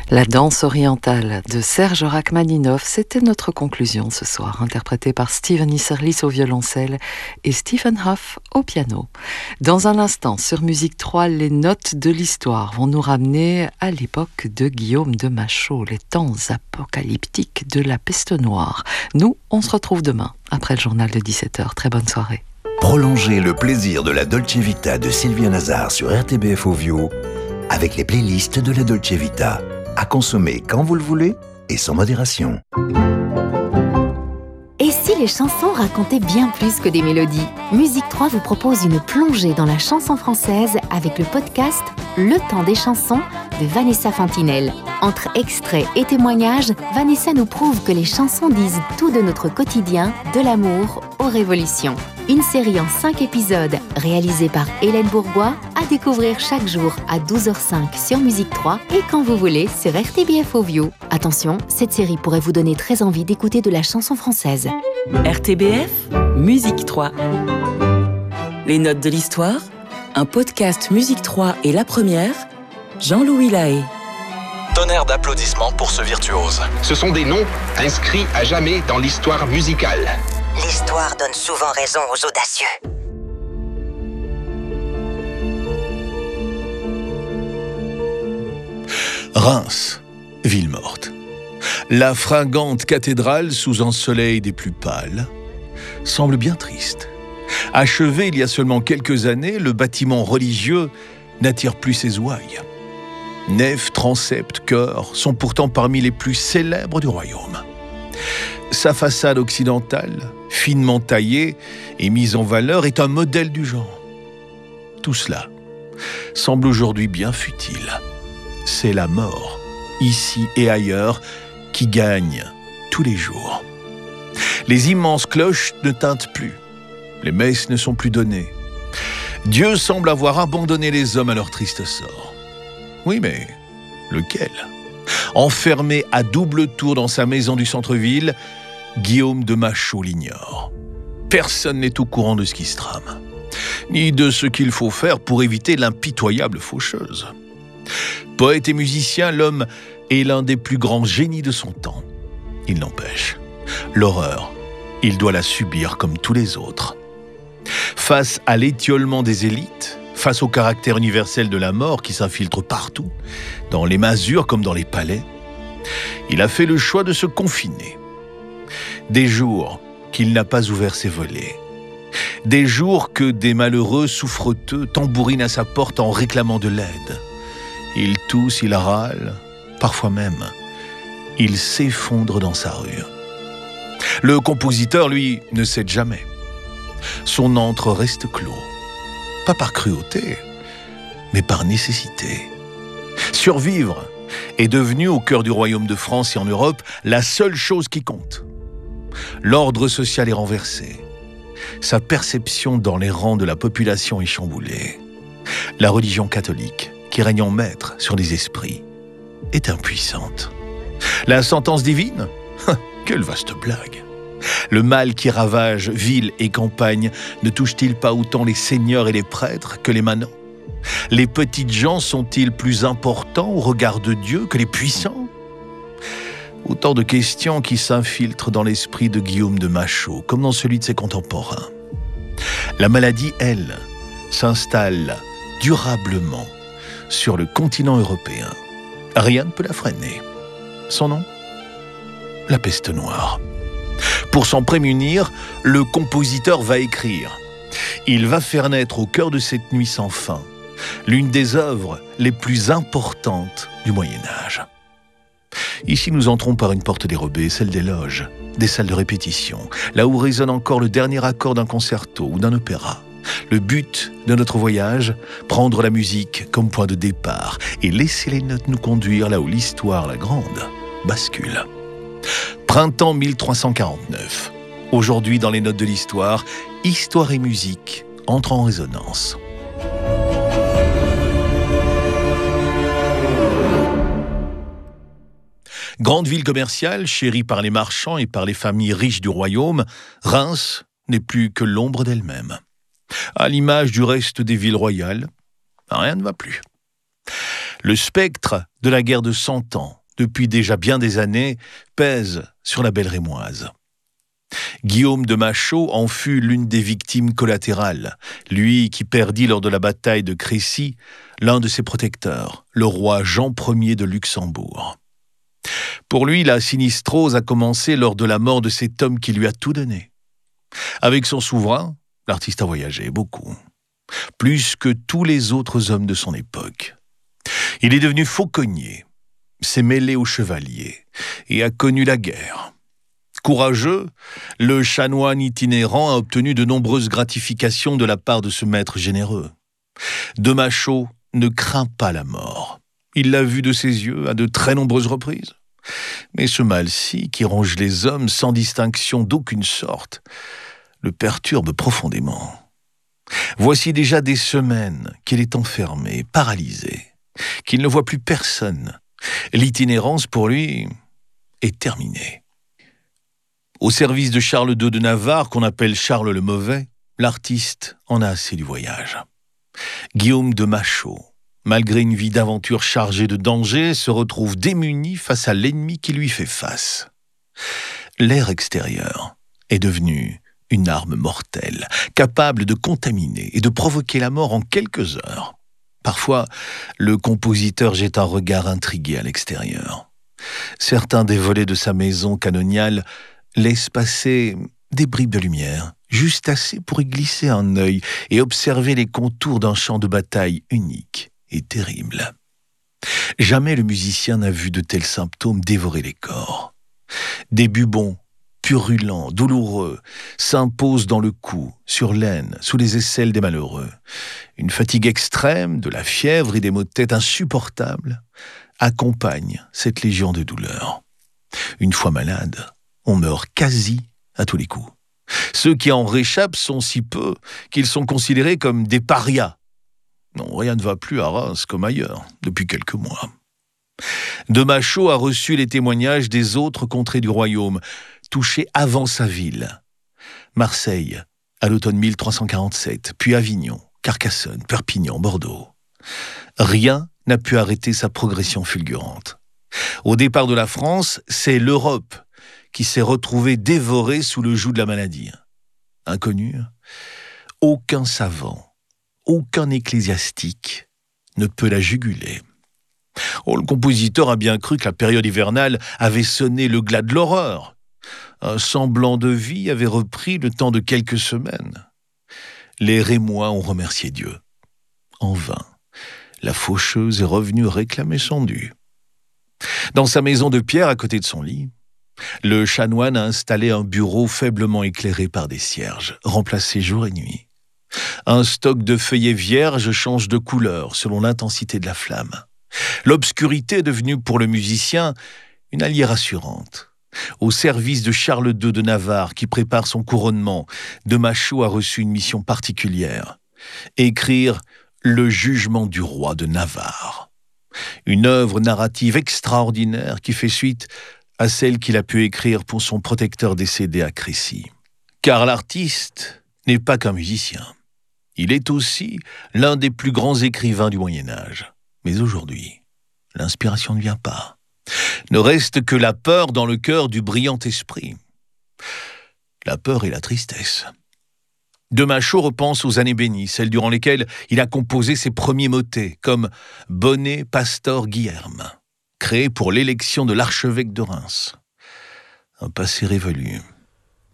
La danse orientale de Serge Rachmaninov, c'était notre conclusion ce soir, interprétée par Steven Isserlis au violoncelle et Stephen Hoff au piano. Dans un instant, sur Musique 3, les notes de l'histoire vont nous ramener à l'époque de Guillaume de Machaut, les temps apocalyptiques de la peste noire. Nous, on se retrouve demain, après le journal de 17h. Très bonne soirée. Prolongez le plaisir de la Dolce Vita de Sylvia Nazar sur RTBF Ovio avec les playlists de la Dolce Vita. À consommer quand vous le voulez et sans modération. Et si les chansons racontaient bien plus que des mélodies ? Musique 3 vous propose une plongée dans la chanson française avec le podcast Le temps des chansons de Vanessa Fantinel. Entre extraits et témoignages, Vanessa nous prouve que les chansons disent tout de notre quotidien, de l'amour aux révolutions. Une série en 5 épisodes réalisée par Hélène Bourgois, à découvrir chaque jour à 12h05 sur Musique 3 et quand vous voulez sur RTBF Ovio. Attention, cette série pourrait vous donner très envie d'écouter de la chanson française. RTBF, Musique 3. Les notes de l'histoire, un podcast Musique 3 et la première, Jean-Louis Lahaye. Tonnerre d'applaudissements pour ce virtuose. Ce sont des noms inscrits à jamais dans l'histoire musicale. L'histoire donne souvent raison aux audacieux. Reims, ville morte. La fringante cathédrale sous un soleil des plus pâles semble bien triste. Achevé il y a seulement quelques années, le bâtiment religieux n'attire plus ses ouailles. Nef, transept, chœur sont pourtant parmi les plus célèbres du royaume. Sa façade occidentale, finement taillée et mise en valeur, est un modèle du genre. Tout cela semble aujourd'hui bien futile. C'est la mort, ici et ailleurs, qui gagne tous les jours. Les immenses cloches ne tintent plus. Les messes ne sont plus données. Dieu semble avoir abandonné les hommes à leur triste sort. Oui, mais lequel ? Enfermé à double tour dans sa maison du centre-ville, Guillaume de Machaut l'ignore. Personne n'est au courant de ce qui se trame, ni de ce qu'il faut faire pour éviter l'impitoyable faucheuse. Poète et musicien, l'homme est l'un des plus grands génies de son temps. Il n'empêche, l'horreur, il doit la subir comme tous les autres. Face à l'étiolement des élites, face au caractère universel de la mort qui s'infiltre partout, dans les masures comme dans les palais, il a fait le choix de se confiner. Des jours qu'il n'a pas ouvert ses volets. Des jours que des malheureux souffreteux tambourinent à sa porte en réclamant de l'aide. Il tousse, il râle, parfois même, il s'effondre dans sa rue. Le compositeur, lui, ne cède jamais. Son antre reste clos. Pas par cruauté, mais par nécessité. Survivre est devenu, au cœur du royaume de France et en Europe, la seule chose qui compte. L'ordre social est renversé. Sa perception dans les rangs de la population est chamboulée. La religion catholique, qui règne en maître sur les esprits, est impuissante. La sentence divine ? Quelle vaste blague ! Le mal qui ravage ville et campagne ne touche-t-il pas autant les seigneurs et les prêtres que les manants ? Les petites gens sont-ils plus importants au regard de Dieu que les puissants ? Autant de questions qui s'infiltrent dans l'esprit de Guillaume de Machaut, comme dans celui de ses contemporains. La maladie, elle, s'installe durablement sur le continent européen. Rien ne peut la freiner. Son nom ? La peste noire. Pour s'en prémunir, le compositeur va écrire. Il va faire naître au cœur de cette nuit sans fin l'une des œuvres les plus importantes du Moyen-Âge. Ici, nous entrons par une porte dérobée, celle des loges, des salles de répétition, là où résonne encore le dernier accord d'un concerto ou d'un opéra. Le but de notre voyage, prendre la musique comme point de départ et laisser les notes nous conduire là où l'histoire, la grande, bascule. Printemps 1349. Aujourd'hui, dans les notes de l'histoire, histoire et musique entrent en résonance. Grande ville commerciale, chérie par les marchands et par les familles riches du royaume, Reims n'est plus que l'ombre d'elle-même. À l'image du reste des villes royales, rien ne va plus. Le spectre de la guerre de 100 ans depuis déjà bien des années, pèse sur la belle Rémoise. Guillaume de Machaut en fut l'une des victimes collatérales, lui qui perdit lors de la bataille de Crécy l'un de ses protecteurs, le roi Jean Ier de Luxembourg. Pour lui, la sinistrose a commencé lors de la mort de cet homme qui lui a tout donné. Avec son souverain, l'artiste a voyagé beaucoup, plus que tous les autres hommes de son époque. Il est devenu fauconnier, s'est mêlé aux chevaliers et a connu la guerre. Courageux, le chanoine itinérant a obtenu de nombreuses gratifications de la part de ce maître généreux. De Machaut ne craint pas la mort. Il l'a vu de ses yeux à de très nombreuses reprises. Mais ce mal-ci, qui ronge les hommes sans distinction d'aucune sorte, le perturbe profondément. Voici déjà des semaines qu'il est enfermé, paralysé, qu'il ne voit plus personne. L'itinérance, pour lui, est terminée. Au service de Charles II de Navarre, qu'on appelle Charles le Mauvais, l'artiste en a assez du voyage. Guillaume de Machaut, malgré une vie d'aventure chargée de dangers, se retrouve démuni face à l'ennemi qui lui fait face. L'air extérieur est devenu une arme mortelle, capable de contaminer et de provoquer la mort en quelques heures. Parfois, le compositeur jette un regard intrigué à l'extérieur. Certains des volets de sa maison canoniale laissent passer des bribes de lumière, juste assez pour y glisser un œil et observer les contours d'un champ de bataille unique et terrible. Jamais le musicien n'a vu de tels symptômes dévorer les corps. Des bubons purulents, douloureux, s'imposent dans le cou, sur l'aine, sous les aisselles des malheureux. Une fatigue extrême, de la fièvre et des maux de tête insupportables accompagnent cette légion de douleurs. Une fois malade, on meurt quasi à tous les coups. Ceux qui en réchappent sont si peu qu'ils sont considérés comme des parias. Non, rien ne va plus à Reims comme ailleurs, depuis quelques mois. De Machaut a reçu les témoignages des autres contrées du royaume, touchées avant sa ville. Marseille, à l'automne 1347, puis Avignon, Carcassonne, Perpignan, Bordeaux. Rien n'a pu arrêter sa progression fulgurante. Au départ de la France, c'est l'Europe qui s'est retrouvée dévorée sous le joug de la maladie. Inconnu, aucun savant, aucun ecclésiastique ne peut la juguler. Le compositeur a bien cru que la période hivernale avait sonné le glas de l'horreur. Un semblant de vie avait repris le temps de quelques semaines. Les Rémois ont remercié Dieu. En vain, la faucheuse est revenue réclamer son dû. Dans sa maison de pierre à côté de son lit, le chanoine a installé un bureau faiblement éclairé par des cierges, remplacés jour et nuit. Un stock de feuillets vierges change de couleur selon l'intensité de la flamme. L'obscurité est devenue pour le musicien une alliée rassurante. Au service de Charles II de Navarre, qui prépare son couronnement, de Machaut a reçu une mission particulière. Écrire le jugement du roi de Navarre. Une œuvre narrative extraordinaire qui fait suite à celle qu'il a pu écrire pour son protecteur décédé à Crécy. Car l'artiste n'est pas qu'un musicien. Il est aussi l'un des plus grands écrivains du Moyen-Âge. Mais aujourd'hui, l'inspiration ne vient pas. Ne reste que la peur dans le cœur du brillant esprit. La peur et la tristesse. De Machaut repense aux années bénies, celles durant lesquelles il a composé ses premiers motets, comme « Bonnet Pastor Guilherme », créé pour l'élection de l'archevêque de Reims. Un passé révolu,